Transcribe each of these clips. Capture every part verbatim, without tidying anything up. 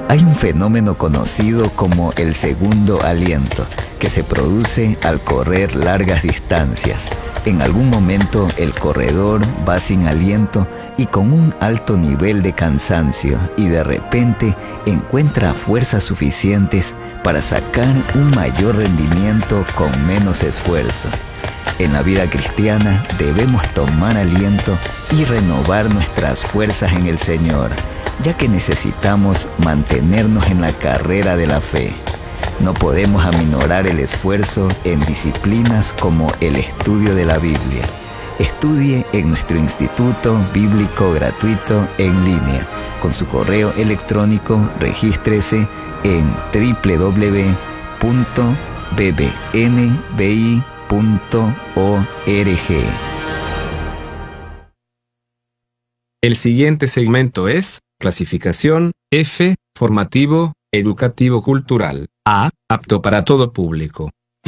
Hay un fenómeno conocido como el segundo aliento, que se produce al correr largas distancias. En algún momento el corredor va sin aliento y con un alto nivel de cansancio, y de repente encuentra fuerzas suficientes para sacar un mayor rendimiento con menos esfuerzo. En la vida cristiana debemos tomar aliento y renovar nuestras fuerzas en el Señor, ya que necesitamos mantenernos en la carrera de la fe. No podemos aminorar el esfuerzo en disciplinas como el estudio de la Biblia. Estudie en nuestro Instituto Bíblico Gratuito en línea. Con su correo electrónico, regístrese en doble u doble u doble u punto b b n b i punto org. El siguiente segmento es clasificación F, formativo, educativo cultural. A, apto para todo público.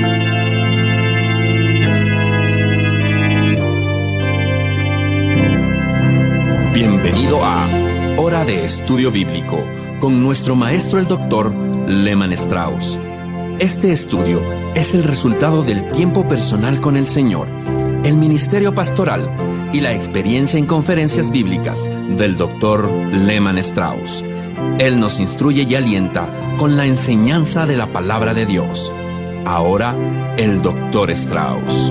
Bienvenido a Hora de Estudio Bíblico con nuestro maestro el doctor Lehman Strauss. Este estudio es el resultado del tiempo personal con el Señor, el ministerio pastoral y la experiencia en conferencias bíblicas del doctor Lehman Strauss. Él nos instruye y alienta con la enseñanza de la palabra de Dios. Ahora, el doctor Strauss.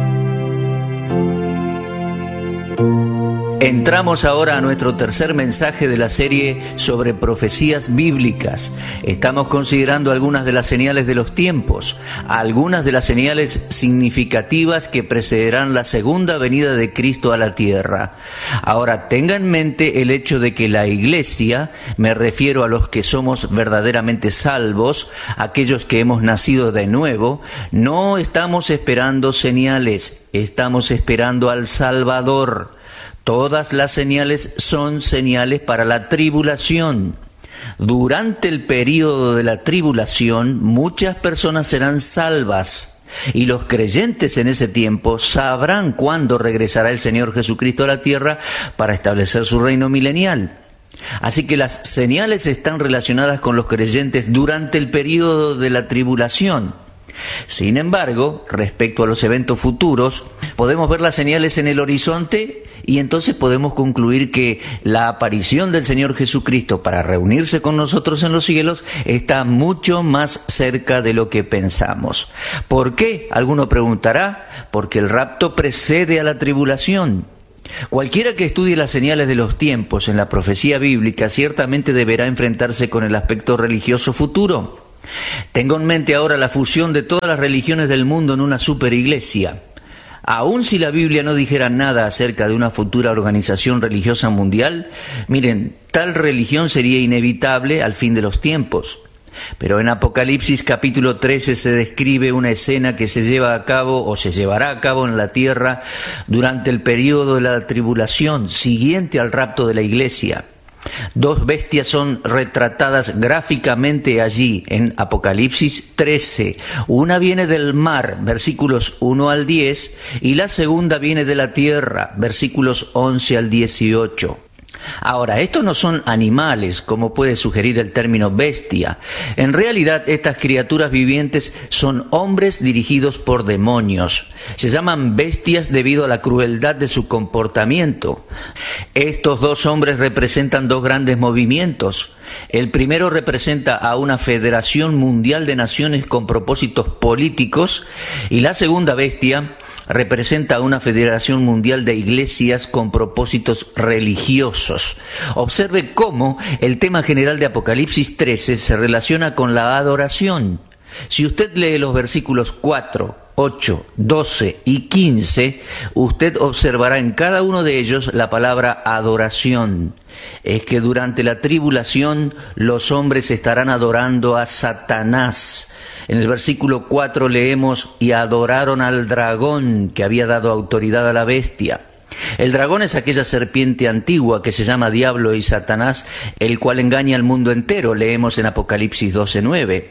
Entramos ahora a nuestro tercer mensaje de la serie sobre profecías bíblicas. Estamos considerando algunas de las señales de los tiempos, algunas de las señales significativas que precederán la segunda venida de Cristo a la tierra. Ahora, tenga en mente el hecho de que la iglesia, me refiero a los que somos verdaderamente salvos, aquellos que hemos nacido de nuevo, no estamos esperando señales, estamos esperando al Salvador. Todas las señales son señales para la tribulación. Durante el período de la tribulación, muchas personas serán salvas, y los creyentes en ese tiempo sabrán cuándo regresará el Señor Jesucristo a la tierra para establecer su reino milenial. Así que las señales están relacionadas con los creyentes durante el período de la tribulación. Sin embargo, respecto a los eventos futuros, podemos ver las señales en el horizonte y entonces podemos concluir que la aparición del Señor Jesucristo para reunirse con nosotros en los cielos está mucho más cerca de lo que pensamos. ¿Por qué? Alguno preguntará, porque el rapto precede a la tribulación. Cualquiera que estudie las señales de los tiempos en la profecía bíblica ciertamente deberá enfrentarse con el aspecto religioso futuro. Tengo en mente ahora la fusión de todas las religiones del mundo en una superiglesia. Aun si la Biblia no dijera nada acerca de una futura organización religiosa mundial, miren, tal religión sería inevitable al fin de los tiempos. Pero en Apocalipsis capítulo trece se describe una escena que se lleva a cabo o se llevará a cabo en la tierra durante el período de la tribulación siguiente al rapto de la iglesia. Dos bestias son retratadas gráficamente allí en Apocalipsis trece. Una viene del mar, versículos uno al diez, y la segunda viene de la tierra, versículos once al dieciocho. Ahora, estos no son animales, como puede sugerir el término bestia. En realidad, estas criaturas vivientes son hombres dirigidos por demonios. Se llaman bestias debido a la crueldad de su comportamiento. Estos dos hombres representan dos grandes movimientos. El primero representa a una federación mundial de naciones con propósitos políticos, y la segunda bestia representa a una federación mundial de iglesias con propósitos religiosos. Observe cómo el tema general de Apocalipsis trece se relaciona con la adoración. Si usted lee los versículos cuatro, ocho, doce y quince, usted observará en cada uno de ellos la palabra adoración. Es que durante la tribulación los hombres estarán adorando a Satanás. En el versículo cuatro leemos: y adoraron al dragón que había dado autoridad a la bestia. El dragón es aquella serpiente antigua que se llama Diablo y Satanás, el cual engaña al mundo entero, leemos en Apocalipsis doce nueve.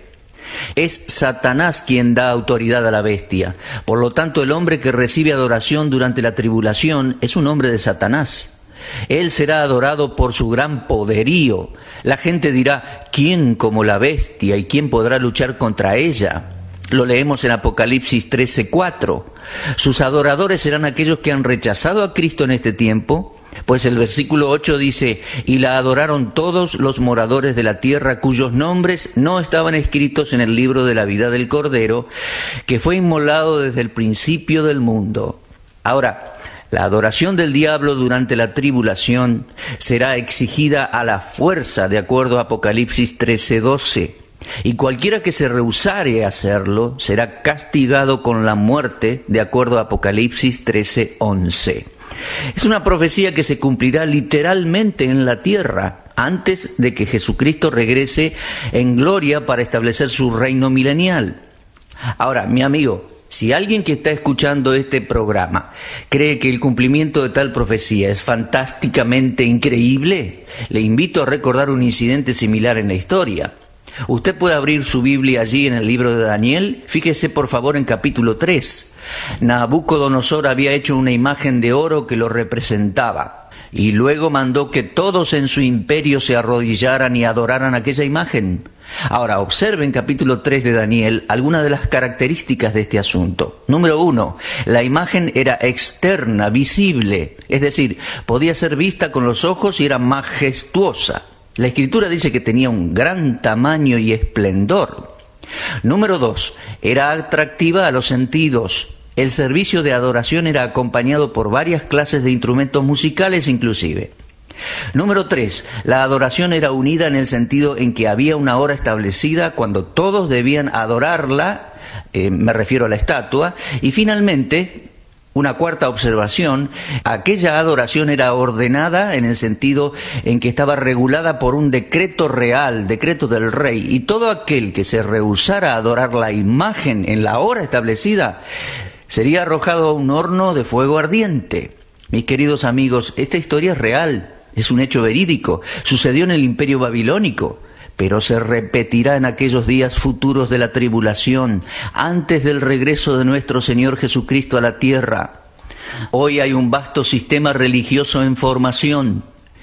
Es Satanás quien da autoridad a la bestia. Por lo tanto, el hombre que recibe adoración durante la tribulación es un hombre de Satanás. Él será adorado por su gran poderío. La gente dirá, ¿quién como la bestia y quién podrá luchar contra ella? Lo leemos en Apocalipsis trece cuatro. Sus adoradores serán aquellos que han rechazado a Cristo en este tiempo, pues el versículo ocho dice, y la adoraron todos los moradores de la tierra cuyos nombres no estaban escritos en el libro de la vida del Cordero, que fue inmolado desde el principio del mundo. Ahora, la adoración del diablo durante la tribulación será exigida a la fuerza, de acuerdo a Apocalipsis trece doce. Y cualquiera que se rehusare a hacerlo será castigado con la muerte, de acuerdo a Apocalipsis trece once. Es una profecía que se cumplirá literalmente en la tierra antes de que Jesucristo regrese en gloria para establecer su reino milenial. Ahora, mi amigo, si alguien que está escuchando este programa cree que el cumplimiento de tal profecía es fantásticamente increíble, le invito a recordar un incidente similar en la historia. Usted puede abrir su Biblia allí en el libro de Daniel. Fíjese por favor en capítulo tres. Nabucodonosor había hecho una imagen de oro que lo representaba y luego mandó que todos en su imperio se arrodillaran y adoraran aquella imagen. Ahora, observen capítulo tres de Daniel algunas de las características de este asunto. Número uno, la imagen era externa, visible, es decir, podía ser vista con los ojos y era majestuosa. La Escritura dice que tenía un gran tamaño y esplendor. Número dos, era atractiva a los sentidos. El servicio de adoración era acompañado por varias clases de instrumentos musicales inclusive. Número tres, la adoración era unida en el sentido en que había una hora establecida cuando todos debían adorarla, eh, me refiero a la estatua, y finalmente, una cuarta observación, aquella adoración era ordenada en el sentido en que estaba regulada por un decreto real, decreto del rey, y todo aquel que se rehusara a adorar la imagen en la hora establecida sería arrojado a un horno de fuego ardiente. Mis queridos amigos, esta historia es real, es un hecho verídico, sucedió en el Imperio Babilónico, pero se repetirá en aquellos días futuros de la tribulación, antes del regreso de nuestro Señor Jesucristo a la tierra. Hoy hay un vasto sistema religioso en formación.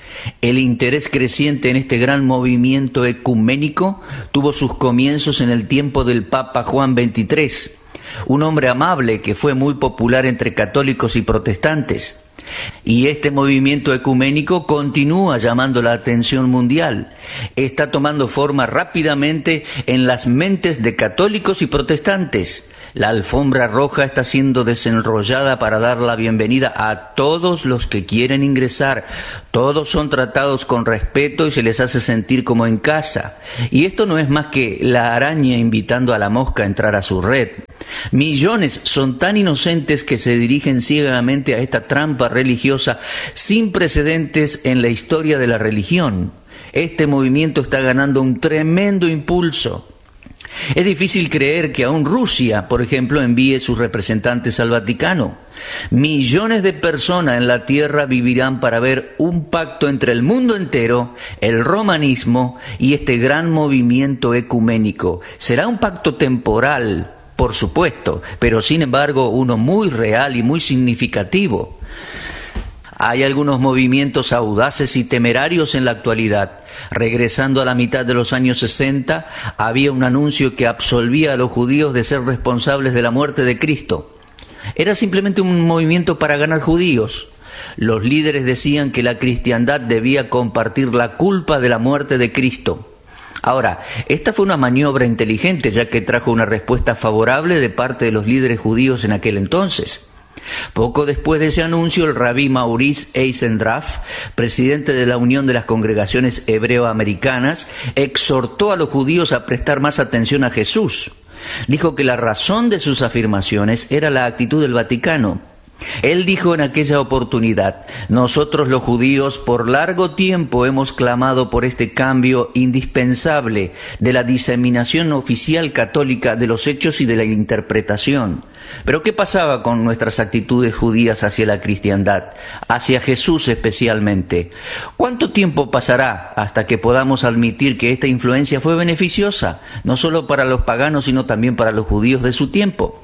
El interés creciente en este gran movimiento ecuménico tuvo sus comienzos en el tiempo del Papa Juan veintitrés, un hombre amable que fue muy popular entre católicos y protestantes. Y este movimiento ecuménico continúa llamando la atención mundial. Está tomando forma rápidamente en las mentes de católicos y protestantes. La alfombra roja está siendo desenrollada para dar la bienvenida a todos los que quieren ingresar. Todos son tratados con respeto y se les hace sentir como en casa. Y esto no es más que la araña invitando a la mosca a entrar a su red. Millones son tan inocentes que se dirigen ciegamente a esta trampa religiosa sin precedentes en la historia de la religión. Este movimiento está ganando un tremendo impulso. Es difícil creer que aún Rusia, por ejemplo, envíe sus representantes al Vaticano. Millones de personas en la tierra vivirán para ver un pacto entre el mundo entero, el romanismo y este gran movimiento ecuménico. Será un pacto temporal, por supuesto, pero sin embargo uno muy real y muy significativo. Hay algunos movimientos audaces y temerarios en la actualidad. Regresando a la mitad de los años sesenta, había un anuncio que absolvía a los judíos de ser responsables de la muerte de Cristo. Era simplemente un movimiento para ganar judíos. Los líderes decían que la cristiandad debía compartir la culpa de la muerte de Cristo. Ahora, esta fue una maniobra inteligente, ya que trajo una respuesta favorable de parte de los líderes judíos en aquel entonces. Poco después de ese anuncio, el rabí Maurice Eisendrath, presidente de la Unión de las Congregaciones Hebreo-Americanas, exhortó a los judíos a prestar más atención a Jesús. Dijo que la razón de sus afirmaciones era la actitud del Vaticano. Él dijo en aquella oportunidad: nosotros los judíos por largo tiempo hemos clamado por este cambio indispensable de la diseminación oficial católica de los hechos y de la interpretación. Pero ¿qué pasaba con nuestras actitudes judías hacia la cristiandad, hacia Jesús especialmente? ¿Cuánto tiempo pasará hasta que podamos admitir que esta influencia fue beneficiosa, no solo para los paganos, sino también para los judíos de su tiempo?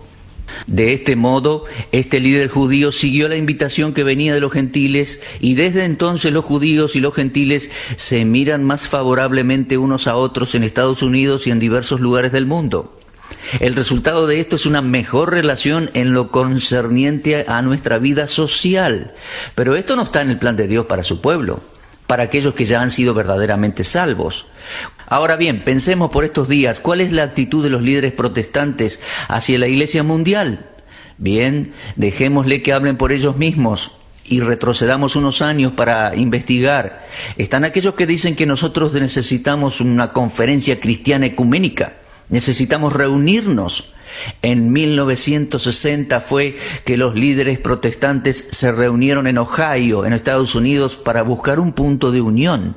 De este modo, este líder judío siguió la invitación que venía de los gentiles y desde entonces los judíos y los gentiles se miran más favorablemente unos a otros en Estados Unidos y en diversos lugares del mundo. El resultado de esto es una mejor relación en lo concerniente a nuestra vida social. Pero esto no está en el plan de Dios para su pueblo, para aquellos que ya han sido verdaderamente salvos. Ahora bien, pensemos por estos días, ¿cuál es la actitud de los líderes protestantes hacia la Iglesia mundial? Bien, dejémosle que hablen por ellos mismos y retrocedamos unos años para investigar. Están aquellos que dicen que nosotros necesitamos una conferencia cristiana ecuménica, necesitamos reunirnos. En mil novecientos sesenta fue que los líderes protestantes se reunieron en Ohio, en Estados Unidos, para buscar un punto de unión.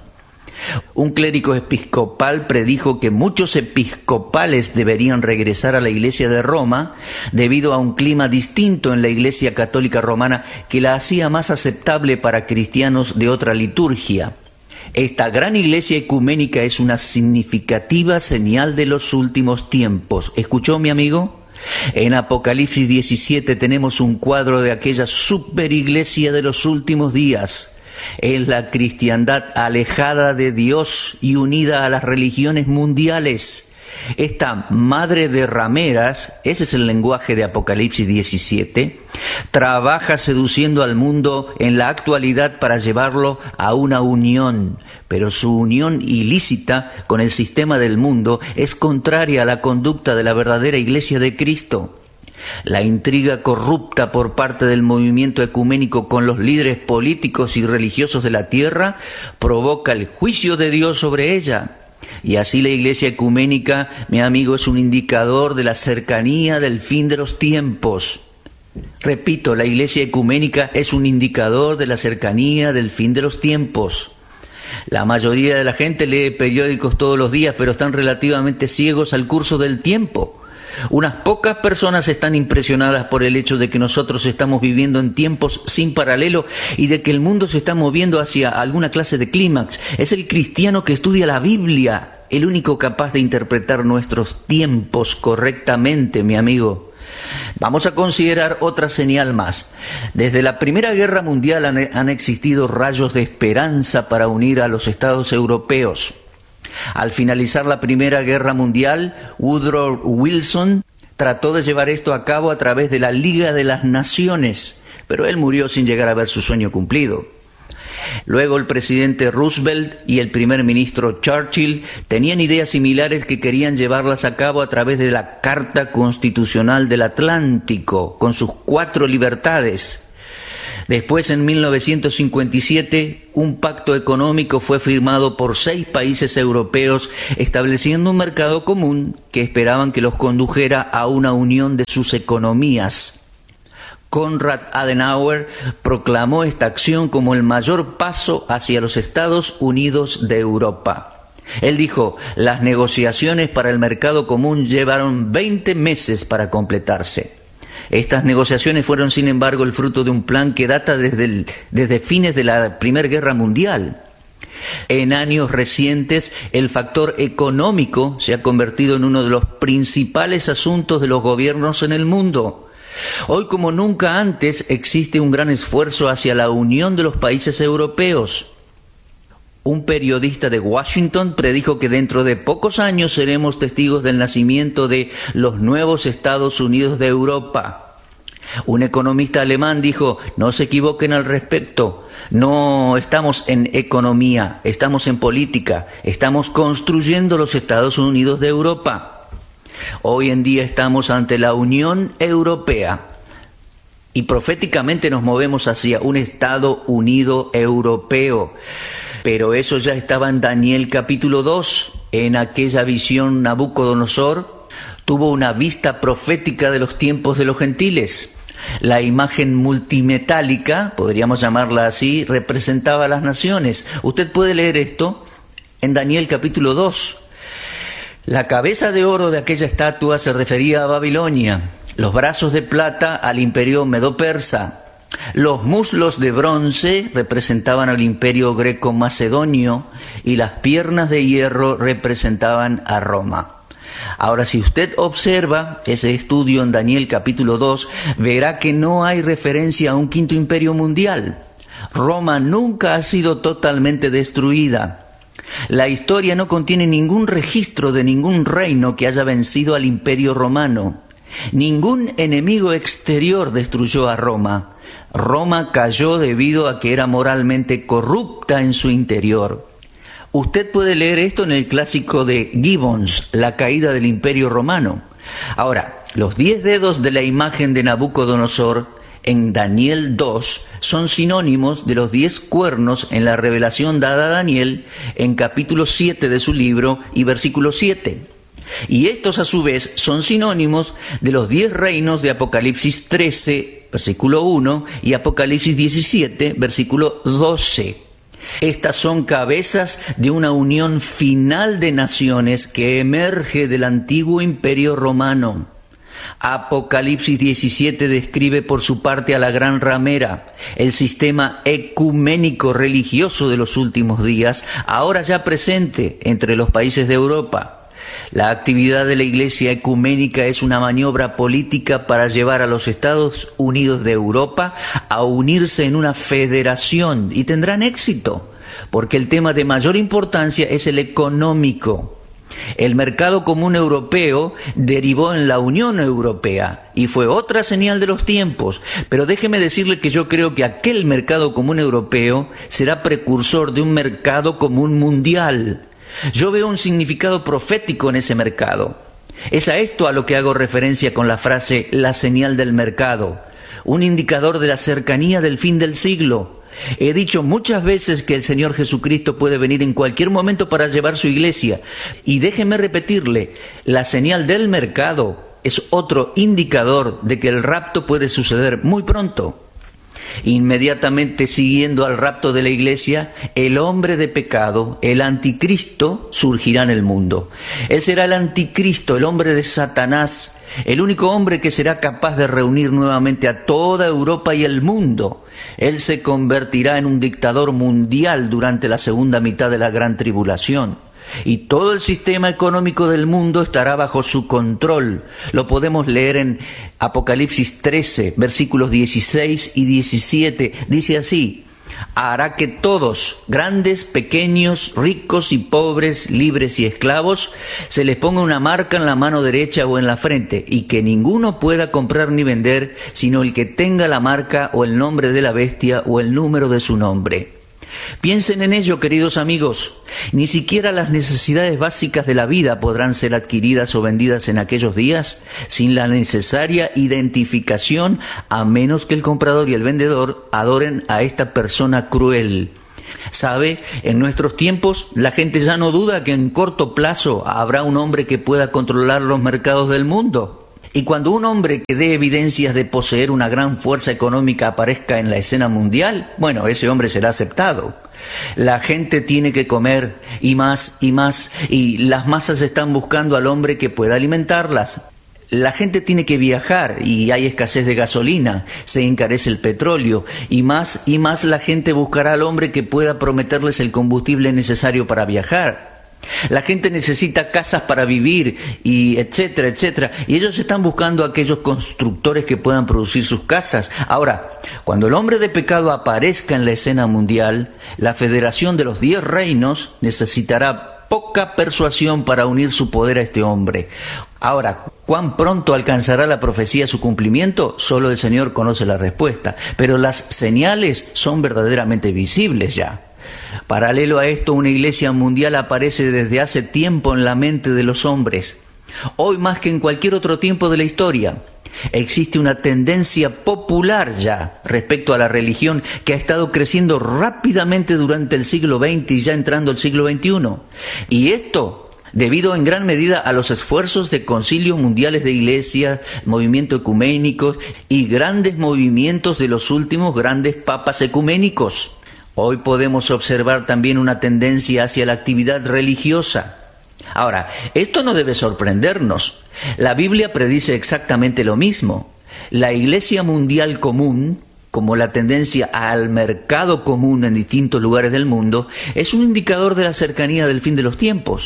Un clérigo episcopal predijo que muchos episcopales deberían regresar a la Iglesia de Roma debido a un clima distinto en la Iglesia Católica Romana que la hacía más aceptable para cristianos de otra liturgia. Esta gran iglesia ecuménica es una significativa señal de los últimos tiempos. ¿Escuchó, mi amigo? En Apocalipsis diecisiete tenemos un cuadro de aquella superiglesia de los últimos días. Es la cristiandad alejada de Dios y unida a las religiones mundiales. Esta madre de rameras, ese es el lenguaje de Apocalipsis diecisiete, trabaja seduciendo al mundo en la actualidad para llevarlo a una unión, pero su unión ilícita con el sistema del mundo es contraria a la conducta de la verdadera Iglesia de Cristo. La intriga corrupta por parte del movimiento ecuménico con los líderes políticos y religiosos de la tierra provoca el juicio de Dios sobre ella. Y así la Iglesia ecuménica, mi amigo, es un indicador de la cercanía del fin de los tiempos. Repito, la Iglesia ecuménica es un indicador de la cercanía del fin de los tiempos. La mayoría de la gente lee periódicos todos los días, pero están relativamente ciegos al curso del tiempo. Unas pocas personas están impresionadas por el hecho de que nosotros estamos viviendo en tiempos sin paralelo y de que el mundo se está moviendo hacia alguna clase de clímax. Es el cristiano que estudia la Biblia, el único capaz de interpretar nuestros tiempos correctamente, mi amigo. Vamos a considerar otra señal más. Desde la Primera Guerra Mundial han, han existido rayos de esperanza para unir a los estados europeos. Al finalizar la Primera Guerra Mundial, Woodrow Wilson trató de llevar esto a cabo a través de la Liga de las Naciones, pero él murió sin llegar a ver su sueño cumplido. Luego el presidente Roosevelt y el primer ministro Churchill tenían ideas similares que querían llevarlas a cabo a través de la Carta Constitucional del Atlántico, con sus cuatro libertades. Después, en mil novecientos cincuenta y siete, un pacto económico fue firmado por seis países europeos, estableciendo un mercado común que esperaban que los condujera a una unión de sus economías. Konrad Adenauer proclamó esta acción como el mayor paso hacia los Estados Unidos de Europa. Él dijo, las negociaciones para el mercado común llevaron veinte meses para completarse. Estas negociaciones fueron, sin embargo, el fruto de un plan que data desde, el, desde fines de la Primera Guerra Mundial. En años recientes, el factor económico se ha convertido en uno de los principales asuntos de los gobiernos en el mundo. Hoy, como nunca antes, existe un gran esfuerzo hacia la unión de los países europeos. Un periodista de Washington predijo que dentro de pocos años seremos testigos del nacimiento de los nuevos Estados Unidos de Europa. Un economista alemán dijo, no se equivoquen al respecto, no estamos en economía, estamos en política, estamos construyendo los Estados Unidos de Europa. Hoy en día estamos ante la Unión Europea y proféticamente nos movemos hacia un Estado Unido Europeo. Pero eso ya estaba en Daniel capítulo dos. En aquella visión Nabucodonosor tuvo una vista profética de los tiempos de los gentiles. La imagen multimetálica, podríamos llamarla así, representaba a las naciones. Usted puede leer esto en Daniel capítulo dos. La cabeza de oro de aquella estatua se refería a Babilonia, los brazos de plata al imperio medo-persa. Los muslos de bronce representaban al imperio greco-macedonio y las piernas de hierro representaban a Roma. Ahora, si usted observa ese estudio en Daniel capítulo dos, verá que no hay referencia a un quinto imperio mundial. Roma nunca ha sido totalmente destruida. La historia no contiene ningún registro de ningún reino que haya vencido al imperio romano. Ningún enemigo exterior destruyó a Roma. Roma cayó debido a que era moralmente corrupta en su interior. Usted puede leer esto en el clásico de Gibbons, La caída del Imperio Romano. Ahora, los diez dedos de la imagen de Nabucodonosor en Daniel dos son sinónimos de los diez cuernos en la revelación dada a Daniel en capítulo siete de su libro y versículo siete. Y estos a su vez son sinónimos de los diez reinos de Apocalipsis trece, versículo uno, y Apocalipsis diecisiete, versículo doce. Estas son cabezas de una unión final de naciones que emerge del antiguo imperio romano. Apocalipsis diecisiete describe por su parte a la gran ramera, el sistema ecuménico religioso de los últimos días, ahora ya presente entre los países de Europa. La actividad de la Iglesia ecuménica es una maniobra política para llevar a los Estados Unidos de Europa a unirse en una federación, y tendrán éxito, porque el tema de mayor importancia es el económico. El mercado común europeo derivó en la Unión Europea y fue otra señal de los tiempos, pero déjeme decirle que yo creo que aquel mercado común europeo será precursor de un mercado común mundial. Yo veo un significado profético en ese mercado. Es a esto a lo que hago referencia con la frase la señal del mercado, un indicador de la cercanía del fin del siglo. He dicho muchas veces que el Señor Jesucristo puede venir en cualquier momento para llevar su iglesia. Y déjeme repetirle, la señal del mercado es otro indicador de que el rapto puede suceder muy pronto. Inmediatamente siguiendo al rapto de la iglesia, el hombre de pecado, el anticristo, surgirá en el mundo. Él será el anticristo, el hombre de Satanás, el único hombre que será capaz de reunir nuevamente a toda Europa y el mundo. Él se convertirá en un dictador mundial durante la segunda mitad de la gran tribulación. Y todo el sistema económico del mundo estará bajo su control. Lo podemos leer en Apocalipsis trece, versículos dieciséis y diecisiete. Dice así: hará que todos, grandes, pequeños, ricos y pobres, libres y esclavos, se les ponga una marca en la mano derecha o en la frente, y que ninguno pueda comprar ni vender, sino el que tenga la marca o el nombre de la bestia o el número de su nombre. Piensen en ello, queridos amigos. Ni siquiera las necesidades básicas de la vida podrán ser adquiridas o vendidas en aquellos días sin la necesaria identificación, a menos que el comprador y el vendedor adoren a esta persona cruel. ¿Sabe? En nuestros tiempos la gente ya no duda que en corto plazo habrá un hombre que pueda controlar los mercados del mundo. Y cuando un hombre que dé evidencias de poseer una gran fuerza económica aparezca en la escena mundial, bueno, ese hombre será aceptado. La gente tiene que comer, y más, y más, y las masas están buscando al hombre que pueda alimentarlas. La gente tiene que viajar, y hay escasez de gasolina, se encarece el petróleo, y más, y más la gente buscará al hombre que pueda prometerles el combustible necesario para viajar. La gente necesita casas para vivir, y etcétera, etcétera. Y ellos están buscando a aquellos constructores que puedan producir sus casas. Ahora, cuando el hombre de pecado aparezca en la escena mundial, la federación de los diez reinos necesitará poca persuasión para unir su poder a este hombre. Ahora, ¿cuán pronto alcanzará la profecía su cumplimiento? Solo el Señor conoce la respuesta. Pero las señales son verdaderamente visibles ya. Paralelo a esto, una iglesia mundial aparece desde hace tiempo en la mente de los hombres. Hoy más que en cualquier otro tiempo de la historia, existe una tendencia popular ya respecto a la religión que ha estado creciendo rápidamente durante el siglo veinte y ya entrando el siglo veintiuno. Y esto debido en gran medida a los esfuerzos de concilios mundiales de iglesias, movimientos ecuménicos y grandes movimientos de los últimos grandes papas ecuménicos. Hoy podemos observar también una tendencia hacia la actividad religiosa. Ahora, esto no debe sorprendernos. La Biblia predice exactamente lo mismo. La Iglesia Mundial Común, como la tendencia al mercado común en distintos lugares del mundo, es un indicador de la cercanía del fin de los tiempos.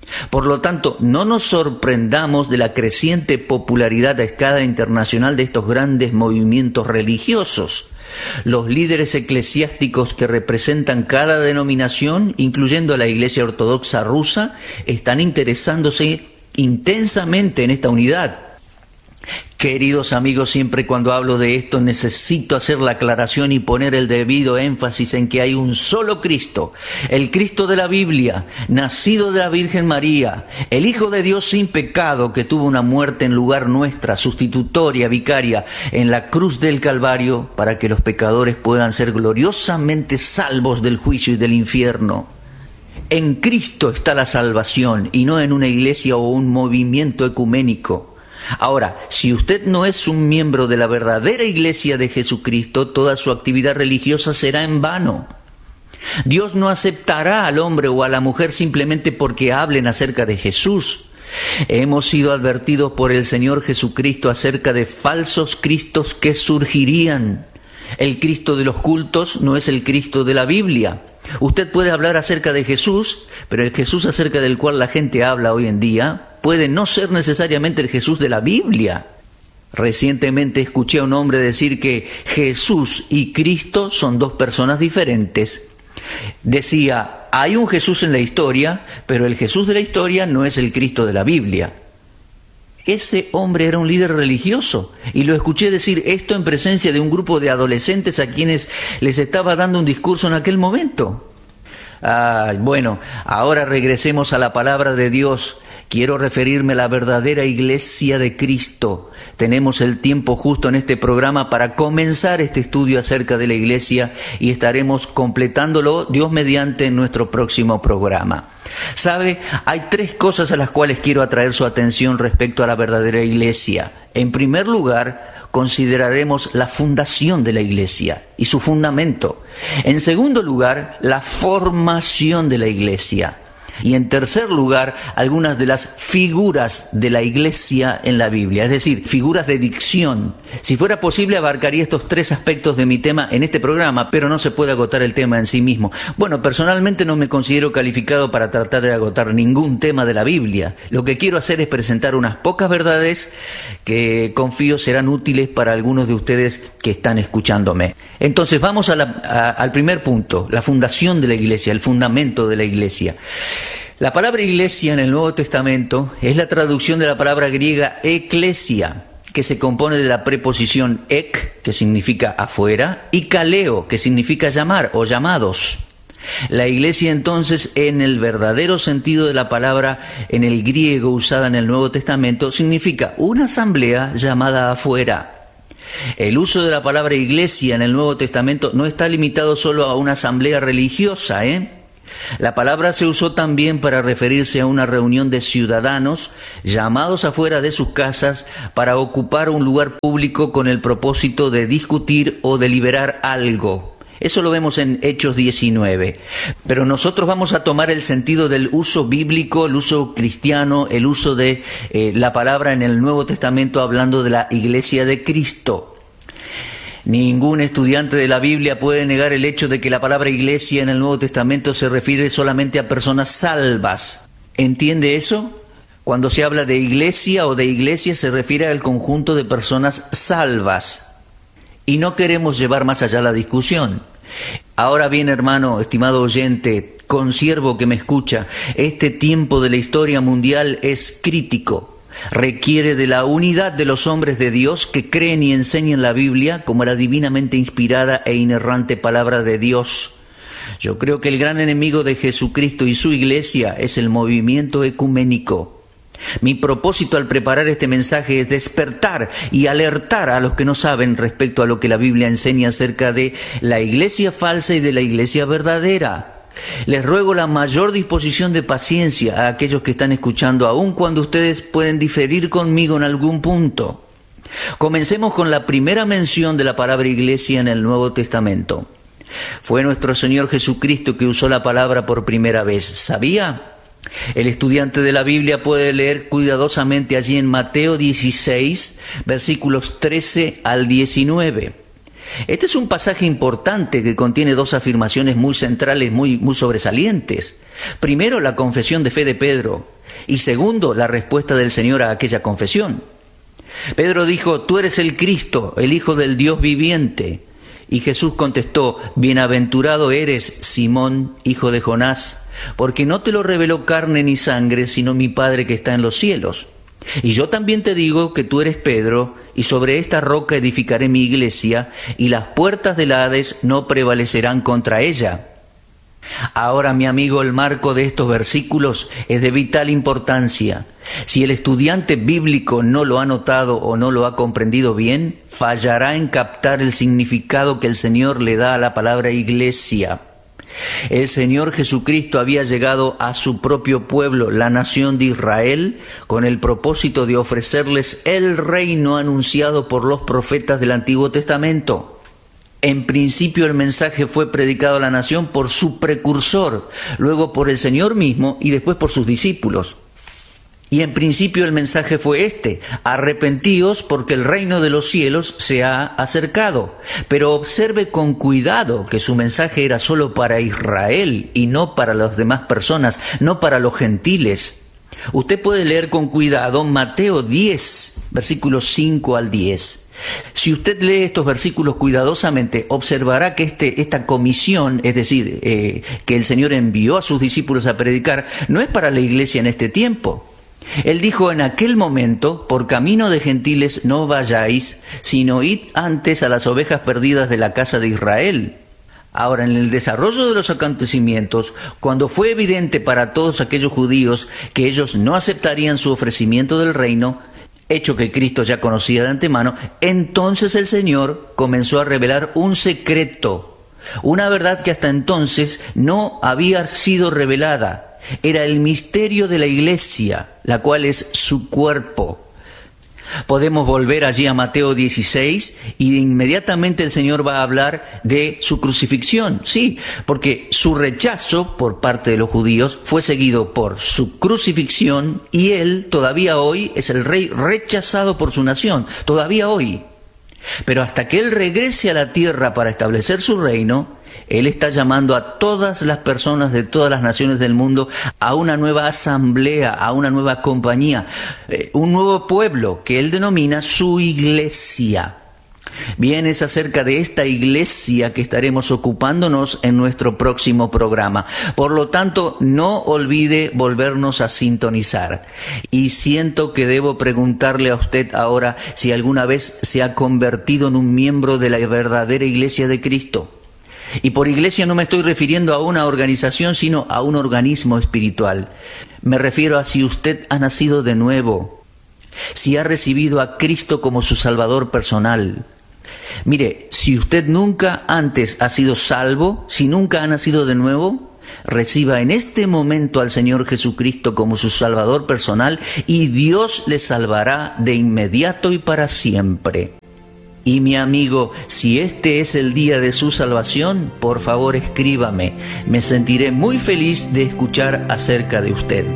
Por lo tanto, no nos sorprendamos de la creciente popularidad a escala internacional de estos grandes movimientos religiosos. Los líderes eclesiásticos que representan cada denominación, incluyendo la Iglesia Ortodoxa rusa, están interesándose intensamente en esta unidad. Queridos amigos, siempre cuando hablo de esto necesito hacer la aclaración y poner el debido énfasis en que hay un solo Cristo, el Cristo de la Biblia, nacido de la Virgen María, el Hijo de Dios sin pecado que tuvo una muerte en lugar nuestra, sustitutoria, vicaria, en la cruz del Calvario, para que los pecadores puedan ser gloriosamente salvos del juicio y del infierno. En Cristo está la salvación y no en una iglesia o un movimiento ecuménico. Ahora, si usted no es un miembro de la verdadera Iglesia de Jesucristo, toda su actividad religiosa será en vano. Dios no aceptará al hombre o a la mujer simplemente porque hablen acerca de Jesús. Hemos sido advertidos por el Señor Jesucristo acerca de falsos cristos que surgirían. El Cristo de los cultos no es el Cristo de la Biblia. Usted puede hablar acerca de Jesús, pero el Jesús acerca del cual la gente habla hoy en día puede no ser necesariamente el Jesús de la Biblia. Recientemente escuché a un hombre decir que Jesús y Cristo son dos personas diferentes. Decía, hay un Jesús en la historia, pero el Jesús de la historia no es el Cristo de la Biblia. Ese hombre era un líder religioso y lo escuché decir esto en presencia de un grupo de adolescentes a quienes les estaba dando un discurso en aquel momento. Ah, bueno, ahora regresemos a la palabra de Dios. Quiero referirme a la verdadera Iglesia de Cristo. Tenemos el tiempo justo en este programa para comenzar este estudio acerca de la Iglesia y estaremos completándolo, Dios mediante, en nuestro próximo programa. ¿Sabe? Hay tres cosas a las cuales quiero atraer su atención respecto a la verdadera Iglesia. En primer lugar, consideraremos la fundación de la Iglesia y su fundamento. En segundo lugar, la formación de la Iglesia. Y en tercer lugar, algunas de las figuras de la Iglesia en la Biblia, es decir, figuras de dicción. Si fuera posible, abarcaría estos tres aspectos de mi tema en este programa, pero no se puede agotar el tema en sí mismo. Bueno, personalmente no me considero calificado para tratar de agotar ningún tema de la Biblia. Lo que quiero hacer es presentar unas pocas verdades que confío serán útiles para algunos de ustedes que están escuchándome. Entonces, vamos a la, a, al primer punto, la fundación de la Iglesia, el fundamento de la Iglesia. La palabra iglesia en el Nuevo Testamento es la traducción de la palabra griega eklesia, que se compone de la preposición ek, que significa afuera, y kaleo, que significa llamar o llamados. La iglesia entonces, en el verdadero sentido de la palabra en el griego usada en el Nuevo Testamento, significa una asamblea llamada afuera. El uso de la palabra iglesia en el Nuevo Testamento no está limitado solo a una asamblea religiosa, ¿eh? La palabra se usó también para referirse a una reunión de ciudadanos llamados afuera de sus casas para ocupar un lugar público con el propósito de discutir o deliberar algo. Eso lo vemos en Hechos diecinueve. Pero nosotros vamos a tomar el sentido del uso bíblico, el uso cristiano, el uso de eh, la palabra en el Nuevo Testamento hablando de la Iglesia de Cristo. Ningún estudiante de la Biblia puede negar el hecho de que la palabra iglesia en el Nuevo Testamento se refiere solamente a personas salvas. ¿Entiende eso? Cuando se habla de iglesia o de iglesia se refiere al conjunto de personas salvas. Y no queremos llevar más allá la discusión. Ahora bien, hermano, estimado oyente, consiervo que me escucha, este tiempo de la historia mundial es crítico. Requiere de la unidad de los hombres de Dios que creen y enseñan la Biblia como la divinamente inspirada e inerrante palabra de Dios. Yo creo que el gran enemigo de Jesucristo y su iglesia es el movimiento ecuménico. Mi propósito al preparar este mensaje es despertar y alertar a los que no saben respecto a lo que la Biblia enseña acerca de la iglesia falsa y de la iglesia verdadera. Les ruego la mayor disposición de paciencia a aquellos que están escuchando, aun cuando ustedes pueden diferir conmigo en algún punto. Comencemos con la primera mención de la palabra iglesia en el Nuevo Testamento. Fue nuestro Señor Jesucristo que usó la palabra por primera vez. ¿Sabía? El estudiante de la Biblia puede leer cuidadosamente allí en Mateo dieciséis, versículos trece al diecinueve. Este es un pasaje importante que contiene dos afirmaciones muy centrales, muy, muy sobresalientes. Primero, la confesión de fe de Pedro. Y segundo, la respuesta del Señor a aquella confesión. Pedro dijo: tú eres el Cristo, el Hijo del Dios viviente. Y Jesús contestó: bienaventurado eres, Simón, hijo de Jonás, porque no te lo reveló carne ni sangre, sino mi Padre que está en los cielos. Y yo también te digo que tú eres Pedro, y sobre esta roca edificaré mi iglesia, y las puertas del Hades no prevalecerán contra ella. Ahora, mi amigo, el marco de estos versículos es de vital importancia. Si el estudiante bíblico no lo ha notado o no lo ha comprendido bien, fallará en captar el significado que el Señor le da a la palabra iglesia. El Señor Jesucristo había llegado a su propio pueblo, la nación de Israel, con el propósito de ofrecerles el reino anunciado por los profetas del Antiguo Testamento. En principio el mensaje fue predicado a la nación por su precursor, luego por el Señor mismo y después por sus discípulos. Y en principio el mensaje fue este: arrepentíos porque el reino de los cielos se ha acercado. Pero observe con cuidado que su mensaje era solo para Israel y no para las demás personas, no para los gentiles. Usted puede leer con cuidado Mateo diez, versículos cinco al diez. Si usted lee estos versículos cuidadosamente, observará que este, esta comisión, es decir, eh, que el Señor envió a sus discípulos a predicar, no es para la iglesia en este tiempo. Él dijo en aquel momento: por camino de gentiles no vayáis, sino id antes a las ovejas perdidas de la casa de Israel. Ahora, en el desarrollo de los acontecimientos, cuando fue evidente para todos aquellos judíos que ellos no aceptarían su ofrecimiento del reino, hecho que Cristo ya conocía de antemano, entonces el Señor comenzó a revelar un secreto, una verdad que hasta entonces no había sido revelada. Era el misterio de la iglesia, la cual es su cuerpo. Podemos volver allí a Mateo dieciséis y inmediatamente el Señor va a hablar de su crucifixión. Sí, porque su rechazo por parte de los judíos fue seguido por su crucifixión, y Él todavía hoy es el rey rechazado por su nación, todavía hoy. Pero hasta que Él regrese a la tierra para establecer su reino, Él está llamando a todas las personas de todas las naciones del mundo a una nueva asamblea, a una nueva compañía, eh, un nuevo pueblo que Él denomina su iglesia. Bien, es acerca de esta iglesia que estaremos ocupándonos en nuestro próximo programa. Por lo tanto, no olvide volvernos a sintonizar. Y siento que debo preguntarle a usted ahora si alguna vez se ha convertido en un miembro de la verdadera iglesia de Cristo. Y por iglesia no me estoy refiriendo a una organización, sino a un organismo espiritual. Me refiero a si usted ha nacido de nuevo, si ha recibido a Cristo como su Salvador personal. Mire, si usted nunca antes ha sido salvo, si nunca ha nacido de nuevo, reciba en este momento al Señor Jesucristo como su Salvador personal y Dios le salvará de inmediato y para siempre. Y mi amigo, si este es el día de su salvación, por favor escríbame. Me sentiré muy feliz de escuchar acerca de usted.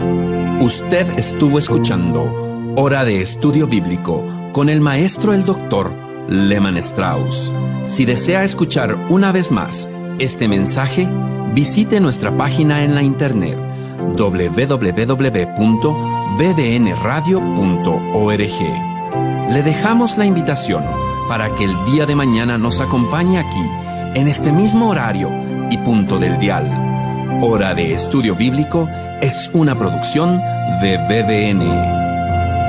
Usted estuvo escuchando Hora de Estudio Bíblico con el maestro el doctor Lehman Strauss. Si desea escuchar una vez más este mensaje, visite nuestra página en la internet doble u doble u doble u punto b d n radio punto org. Le dejamos la invitación para que el día de mañana nos acompañe aquí, en este mismo horario y punto del dial. Hora de Estudio Bíblico es una producción de B D N.